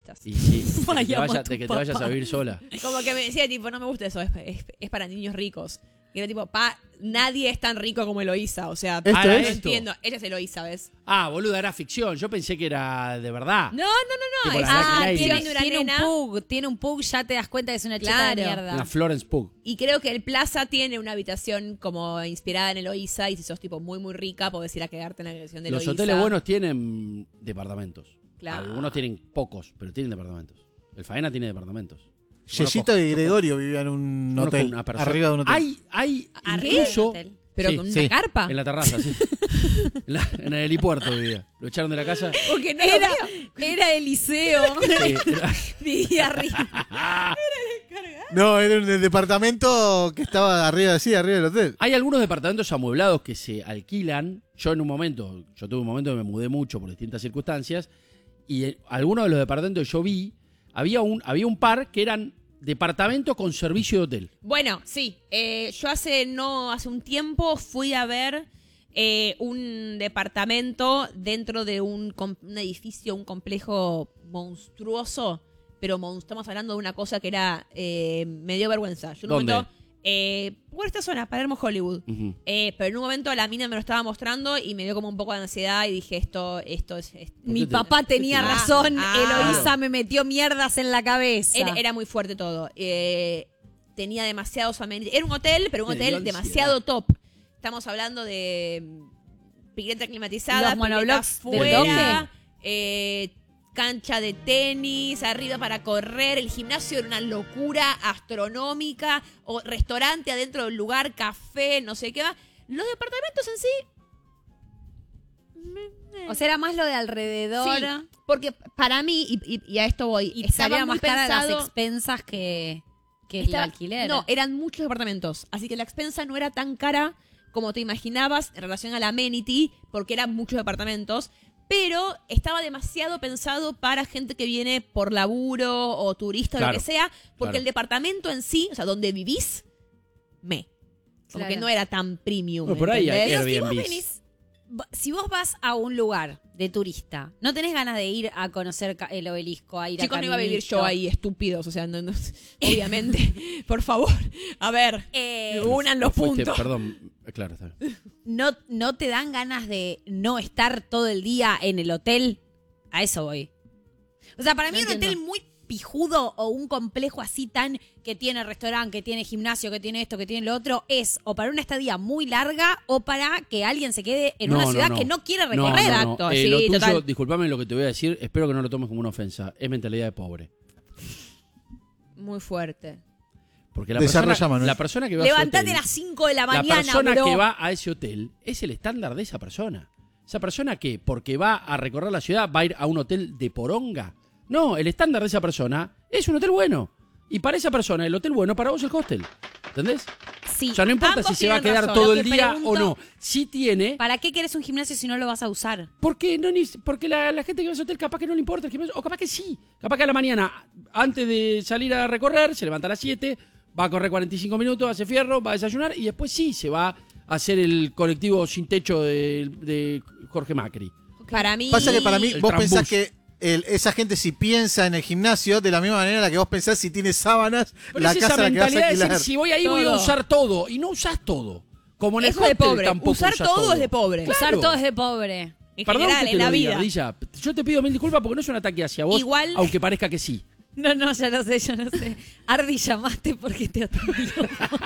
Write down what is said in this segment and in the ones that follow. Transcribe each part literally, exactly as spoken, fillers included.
turistas. Y sí, de que, te, Vaya, vaya- tu de que te papá. vayas a vivir sola. Como que me decía, tipo, no me gusta eso, es, es, es para niños ricos. Y era tipo, pa, nadie es tan rico como Eloísa. O sea, ¿Esto ah, no es? entiendo. Ella es Eloísa, ¿ves? Ah, boluda, era ficción. Yo pensé que era de verdad. No, no, no, no. Tipo Es la Black Ah, Lady. tiene, de una tiene un nena. pug, tiene un pug, ya te das cuenta que es una chica Claro. de mierda. Una Florence Pugh. Y creo que el Plaza tiene una habitación como inspirada en Eloísa. Y si sos tipo muy, muy rica, podés ir a quedarte en la habitación de Los Eloísa. hoteles buenos tienen departamentos. Claro. Algunos tienen pocos, pero tienen departamentos. El Faena tiene departamentos. Yeyito y Gregorio vivían en un Conozco hotel. una persona- Arriba de un hotel. Hay, hay Arriba del incluso... hotel. Pero Sí, con una sí. carpa. En la terraza, sí. En, la- en el helipuerto vivía. Lo echaron de la casa. Porque no Era, lo veo. era Eliseo. Sí, era- Vivía arriba. No, era un departamento que estaba arriba, sí, arriba del hotel. Hay algunos departamentos amueblados que se alquilan. Yo en un momento, yo tuve un momento que me mudé mucho por distintas circunstancias. Y en algunos de los departamentos que yo vi, había un, había un par que eran departamentos con servicio de hotel. Bueno, sí. Eh, yo hace no hace un tiempo fui a ver eh, un departamento dentro de un, com- un edificio, un complejo monstruoso. Pero mon- estamos hablando de una cosa que era... Eh, me dio vergüenza. Yo en un ¿Dónde? momento... Eh, por esta zona, Palermo, Hollywood. Ujú. Eh, pero en un momento la mina me lo estaba mostrando y me dio como un poco de ansiedad y dije, esto, esto es... es- Mi qué te- papá tenía Ah, razón. ah. Eloísa me metió mierdas en la cabeza. Era, era muy fuerte todo. Eh, tenía demasiados amenities. Era un hotel, pero un Me dio hotel ansiedad. demasiado top. Estamos hablando de mm, pileta climatizada, Los monoblocks pileta del afuera, eh, cancha de tenis, arriba para correr, el gimnasio era una locura astronómica, o restaurante adentro del lugar, café, no sé qué va. Los departamentos en sí... O sea, era más lo de alrededor. Sí, porque para mí, y, y- y a esto voy, Y estaba salía muy más cara pensado- las expensas que, que el Estaba- alquiler. No, eran muchos departamentos. Así que la expensa no era tan cara como te imaginabas en relación a la amenity, porque eran muchos departamentos. Pero estaba demasiado pensado para gente que viene por laburo o turista o Claro, lo que sea, porque claro. el departamento en sí, o sea, donde vivís, me. Como Claro. que no era tan premium. Bueno, por ahí hay ¿entendés? Pero si vos Airbnbs. venís, v- si vos vas a un lugar de turista, no tenés ganas de ir a conocer ca- el obelisco, a ir Chicos, a no iba a vivir Caminito. yo ahí, estúpidos. O sea, no, no- obviamente. Por favor. A ver, Eh, unan los Fuiste- puntos. Perdón, eh, claro, está bien. no, no te dan ganas de no estar todo el día en el hotel. A eso voy. O sea, para No mí un entiendo. hotel muy pijudo o un complejo así tan que tiene restaurante, que tiene gimnasio, que tiene esto, que tiene lo otro, es o para una estadía muy larga o para que alguien se quede en No, una no, ciudad no. que no quiere No, recorrer. no, no. Exacto, Eh, sí, lo tuyo, total. disculpame lo que te voy a decir, espero que no lo tomes como una ofensa. Es mentalidad de pobre. Muy fuerte. Porque la Desarrolla, persona, Manuel. la persona que va a ese Levantate hotel, a las cinco de la la mañana, persona bro. que va a ese hotel es el estándar de esa persona. Esa persona que, porque va a recorrer la ciudad, va a ir a un hotel de poronga. No, el estándar de esa persona es un hotel bueno. Y para esa persona, el hotel bueno, para vos es el hostel. ¿Entendés? Sí. O sea, no importa ambos si se va a tienen quedar razón. todo Lo el que día pregunto- o no. Si tiene, ¿Para qué querés un gimnasio si no lo vas a usar? porque, no, ni, porque la, la gente que va a ese hotel capaz que no le importa el gimnasio, o capaz que sí. Capaz que a la mañana, antes de salir a recorrer, se levanta a las siete, va a correr cuarenta y cinco minutos, hace fierro, va a desayunar y después sí se va a hacer el colectivo sin techo de, de Jorge Macri. Para mí. Pasa que para mí, El vos trambús. pensás que el- esa gente si piensa en el gimnasio de la misma manera en la que vos pensás si tiene sábanas, Pero la es casa esa a la que vas a mentalidad de alquilar. decir, si voy ahí voy a Todo. usar todo. Y no usás todo. Como en el Eso es de hostel pobre. tampoco Usar usás todo, es de pobre. Claro. Usar todo es de pobre. En Perdón general, que te en la lo diga, vida. Ardilla. Yo te pido mil disculpas porque no es un ataque hacia vos, Igual- aunque parezca que sí. No, no, ya lo sé, yo no sé. Ardi, llamaste porque te atendió.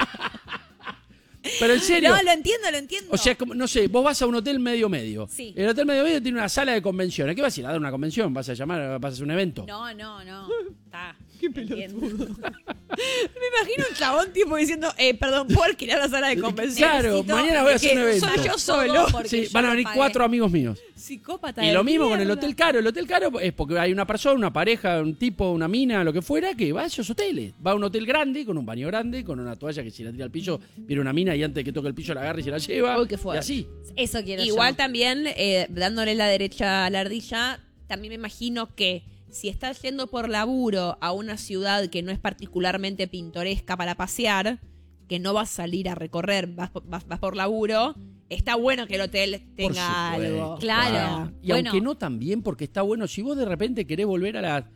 Pero en serio. No, lo entiendo, lo entiendo. O sea, como- no sé, vos vas a un hotel medio medio. Sí. El hotel medio medio tiene una sala de convenciones. ¿Qué vas a ir a dar una convención? ¿Vas a llamar, vas a hacer un evento? No, no, no. Está. Qué pelotudo. Me imagino un chabón tipo diciendo, eh, perdón, ¿puedo alquilar la sala de convención? Claro, Necesito mañana voy a hacer que un evento. Soy yo Todo solo. porque Sí, yo van a lo venir pagué. cuatro amigos míos. Psicópata. Y de lo mismo con el mierda. hotel caro. El hotel caro es porque hay una persona, una pareja, un tipo, una mina, lo que fuera, que va a esos hoteles. Va a un hotel grande, con un baño grande, con una toalla que si la tira al piso, viene una mina y antes de que toque el piso la agarra y se la lleva. Uy, qué fuerte. Y así. Eso quiero Igual yo. también, eh, dándole la derecha a la ardilla, también me imagino que si estás yendo por laburo a una ciudad que no es particularmente pintoresca para pasear, que no vas a salir a recorrer, vas, por- vas, vas por laburo, está bueno que el hotel tenga Por supuesto. algo. Claro. O sea, Y Bueno. aunque no tan bien, porque está bueno, si vos de repente querés volver a la